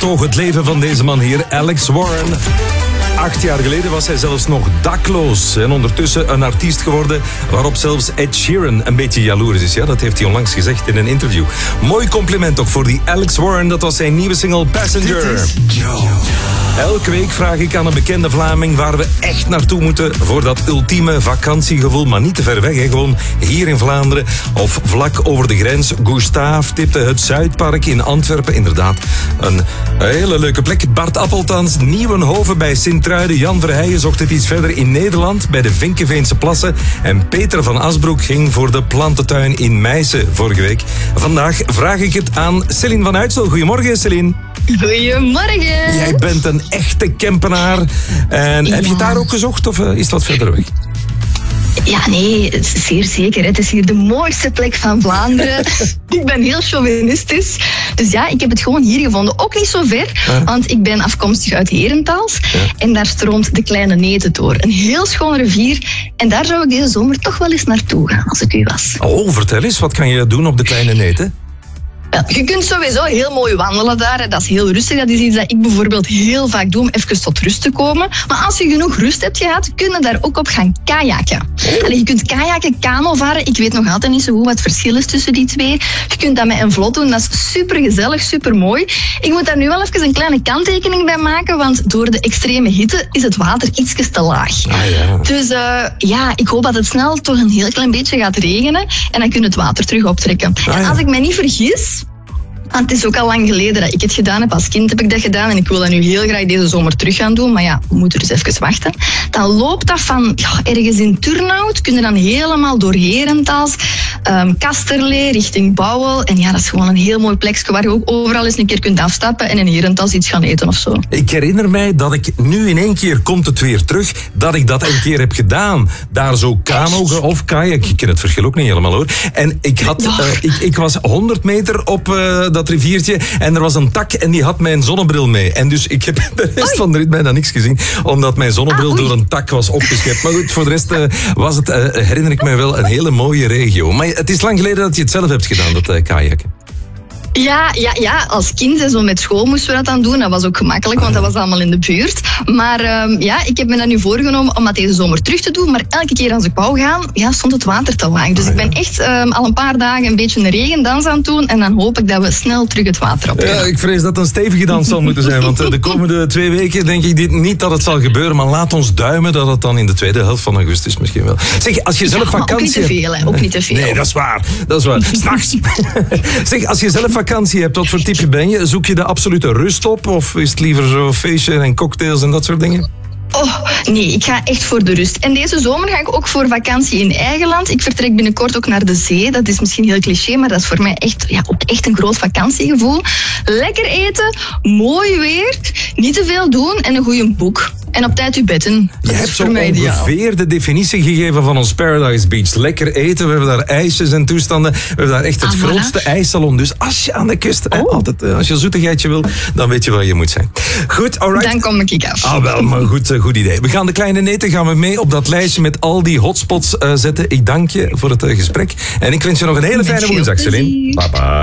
toch het leven van deze man hier, Alex Warren. 8 jaar geleden was hij zelfs nog dakloos. En ondertussen een artiest geworden waarop zelfs Ed Sheeran een beetje jaloers is. Ja, dat heeft hij onlangs gezegd in een interview. Mooi compliment toch voor die Alex Warren. Dat was zijn nieuwe single Passenger. Elke week vraag ik aan een bekende Vlaming waar we echt naartoe moeten voor dat ultieme vakantiegevoel. Maar niet te ver weg, hè. Gewoon hier in Vlaanderen of vlak over de grens. Gustave tipte het Zuidpark in Antwerpen. Inderdaad, een hele leuke plek. Bart Appeltans, Nieuwenhoven bij Sint-Truiden. Jan Verheijen zocht het iets verder in Nederland bij de Vinkeveense Plassen. En Peter van Asbroek ging voor de plantentuin in Meissen vorige week. Vandaag vraag ik het aan Céline van Uitsel. Goedemorgen, Céline. Goedemorgen. Jij bent een echte Kempenaar. En heb je het daar ook gezocht of is dat verder weg? Ja, nee, zeer zeker. Het is hier de mooiste plek van Vlaanderen. Ik ben heel chauvinistisch. Dus ja, ik heb het gewoon hier gevonden. Ook niet zo ver, want ik ben afkomstig uit Herentals. Ja. En daar stroomt de Kleine Nete door. Een heel schoon rivier. En daar zou ik deze zomer toch wel eens naartoe gaan, als ik u was. Oh, vertel eens, wat kan je doen op de Kleine Nete? Je kunt sowieso heel mooi wandelen daar. Dat is heel rustig. Dat is iets dat ik bijvoorbeeld heel vaak doe om even tot rust te komen. Maar als je genoeg rust hebt gehad, kun je daar ook op gaan kajakken. Allee, je kunt kajakken, kano varen. Ik weet nog altijd niet zo goed wat het verschil is tussen die twee. Je kunt dat met een vlot doen. Dat is super gezellig, super mooi. Ik moet daar nu wel even een kleine kanttekening bij maken, want door de extreme hitte is het water ietsjes te laag. Dus ik hoop dat het snel toch een heel klein beetje gaat regenen en dan kun je het water terug optrekken. En als ik mij niet vergis, want het is ook al lang geleden dat ik het gedaan heb. Als kind heb ik dat gedaan en ik wil dat nu heel graag deze zomer terug gaan doen. Maar ja, we moeten dus even wachten. Dan loopt dat van ergens in Turnhout. Kun je dan helemaal door Herentals, Kasterlee, richting Bouwel. En ja, dat is gewoon een heel mooi plekje waar je ook overal eens een keer kunt afstappen en in Herentals iets gaan eten of zo. Ik herinner mij dat ik nu in één keer, komt het weer terug, dat ik dat een keer heb gedaan. Daar zo kano of kajak. Ik ken het verschil ook niet helemaal hoor. En ik was 100 meter op dat riviertje en er was een tak en die had mijn zonnebril mee. En dus ik heb de rest van de rit bijna niks gezien, omdat mijn zonnebril door een tak was opgeschept. Maar goed, voor de rest was het, herinner ik mij wel, een hele mooie regio. Maar het is lang geleden dat je het zelf hebt gedaan, dat kajakken. Ja, als kind en zo met school moesten we dat dan doen. Dat was ook gemakkelijk, want dat was allemaal in de buurt. Maar ik heb me dat nu voorgenomen om dat deze zomer terug te doen. Maar elke keer als ik wou gaan, stond het water te laag. Dus ik ben echt al een paar dagen een beetje een regendans aan het doen. En dan hoop ik dat we snel terug het water op gaan. Ja, ik vrees dat het een stevige dans zal moeten zijn. Want de komende 2 weken denk ik niet dat het zal gebeuren. Maar laat ons duimen dat het dan in de tweede helft van augustus misschien wel. Zeg, als je zelf vakantie ook niet te veel, hè. Ook niet te veel. Nee, dat is waar. S'nachts. Zeg, als je zelf vakantie hebt, wat voor type ben je? Zoek je de absolute rust op? Of is het liever zo feestje en cocktails en dat soort dingen? Oh, nee, ik ga echt voor de rust. En deze zomer ga ik ook voor vakantie in eigen land. Ik vertrek binnenkort ook naar de zee. Dat is misschien heel cliché, maar dat is voor mij ook echt een groot vakantiegevoel. Lekker eten, mooi weer, niet te veel doen en een goede boek. En op tijd uw bed in. Je hebt zo ongeveer de definitie gegeven van ons Paradise Beach. Lekker eten, we hebben daar ijsjes en toestanden. We hebben daar echt het grootste ijssalon. Dus als je aan de kust, altijd, als je een zoetigheidje wil, dan weet je waar je moet zijn. Goed, alright. Dan kom ik af. Wel, maar goed idee. We gaan de Kleine Nete, gaan we mee op dat lijstje met al die hotspots zetten. Ik dank je voor het gesprek. En ik wens je nog een hele fijne woensdag, Céline. Bye bye.